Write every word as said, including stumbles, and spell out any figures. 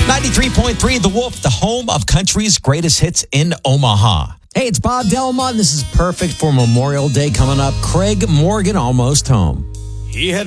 ninety-three point three The Wolf, the home of country's greatest hits in Omaha. Hey, it's Bob Delmont. This is perfect for Memorial Day coming up. Craig Morgan almost home. He had